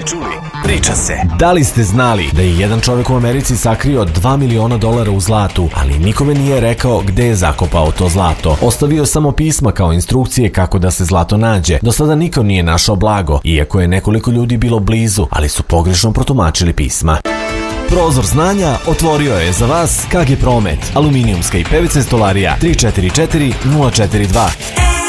priča se. Da li ste znali da je jedan čovjek u Americi sakrio $2 miliona u zlatu, ali nikome nije rekao gde je zakopao to zlato. Ostavio samo pisma kao instrukcije kako da se zlato nađe. Do sada niko nije našao blago, iako je nekoliko ljudi bilo blizu, ali su pogrešno protumačili pisma. Prozor znanja otvorio je za vas KG Promet, aluminijumska i PVC stolarija 344 042.